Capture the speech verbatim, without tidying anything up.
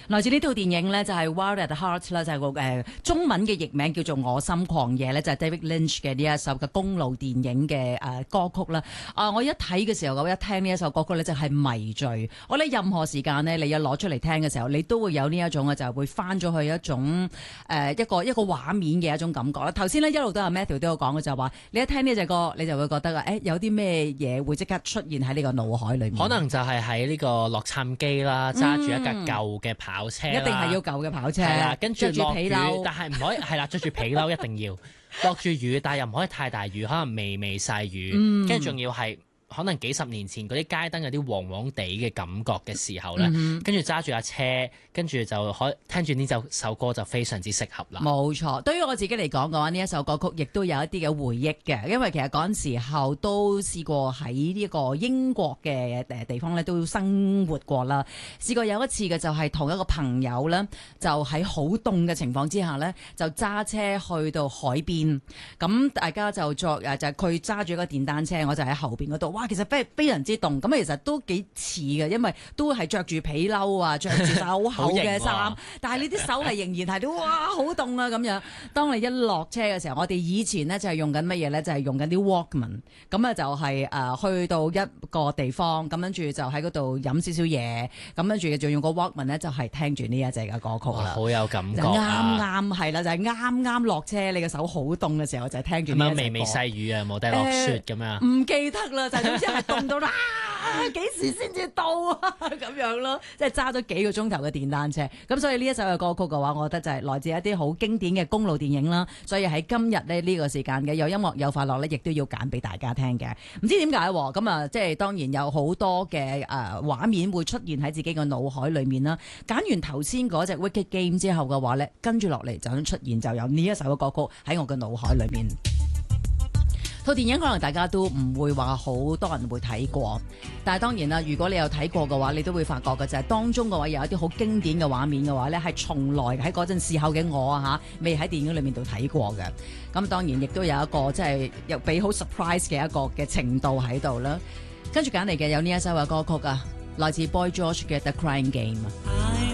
來自呢套電影呢，就係、是、Wild at Heart 啦，就係個誒中文嘅譯名叫做《我心狂野》咧，就係、是、David Lynch 嘅呢一首嘅公路電影嘅誒、呃、歌曲啦。啊、呃，我一睇嘅時候，我一聽呢一首歌曲咧，就係、是、迷醉。我覺得任何時間呢，你一攞出嚟聽嘅時候，你都會有呢一種嘅，就係會翻咗去一種誒、呃、一個一個畫面嘅一種感覺啦。頭先呢，一路都有 Matthew 都有講嘅，就係話你一聽呢隻歌，你就會覺得啊，誒有啲咩嘢會即刻出現喺呢個腦海裏面。 可能就係喺呢個洛杉磯啦，揸住一架舊嘅跑車、嗯， 一定係要舊嘅跑車， 係啦，跟住落雨， 皮褸但係唔可以係啦，着住皮褸一定要落住雨，但係又唔可以太大雨，可能微微細雨，跟住仲要係。可能幾十年前嗰啲街燈有啲黃黃地嘅感覺嘅時候咧，跟住揸住架車，跟住就可聽住呢首首歌就非常之適合啦。 冇錯，對於我自己嚟講嘅話，呢一首歌曲亦都有一啲嘅回憶嘅，因為其實嗰陣時候都試過喺呢個英國嘅誒地方咧都生活過啦。試過有一次嘅就係同一個朋友咧，就喺好凍嘅情況之下咧，就揸車去到海邊，咁大家就作誒就係佢揸住一個電單車，我就喺後邊嗰度。哇，其實非非常之凍，咁其實都幾似嘅，因為都係着住皮褸啊，着住晒好厚嘅衫，啊、但係你啲手係仍然係到哇好凍啊咁樣。當你一落車嘅時候，我哋以前呢就係用緊乜嘢咧？就係、是、用緊啲 Walkman， 咁啊就係、是、誒、呃、去到一個地方，咁跟住就喺嗰度飲少少嘢，咁跟住就用個 Walkman 咧就係聽住呢一隻嘅歌曲啦。 好有感覺啱啱係啦，就係啱啱落車，你嘅手好凍嘅時候就係聽住呢一隻歌。 微微細雨啊，冇得落雪咁樣。 唔、呃、記得啦，就總之係凍到啦，幾時先至到啊？咁樣咯，即係揸咗幾個鐘頭嘅電單車。咁所以呢一首嘅歌曲嘅話，我覺得就係來自一啲好經典嘅公路電影啦。所以喺今日咧呢個時間嘅有音樂有快樂咧，亦都要揀俾大家聽嘅。唔知點解咁啊？即係當然有好多嘅誒畫面會出現喺自己嘅腦海裏面啦。揀完頭先嗰隻 Wicked Game 之後嘅話咧，跟住落嚟就想出現就有呢一首嘅歌曲喺我嘅腦海裏面。套電影可能大家都唔會話好多人會睇過，但係當然啦，如果你有睇過嘅話，你都會發覺嘅就係當中嘅話有一啲好經典嘅畫面嘅話咧，係從來喺嗰陣時候嘅我啊嚇未喺電影裏面度睇過嘅。咁當然亦都有一個即係又俾好 surprise 嘅一個嘅程度喺度啦。跟住揀嚟嘅有呢一首嘅歌曲啊，來自 Boy George 嘅 The Crying Game。